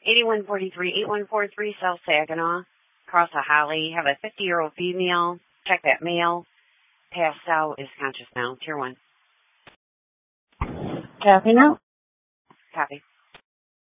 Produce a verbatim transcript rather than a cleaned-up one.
eighty-one forty-three, eighty-one forty-three, South Saginaw, across the Holly. Have a fifty-year-old female. Check that male. Passed out, is conscious now. Tier one. Copy now. Copy.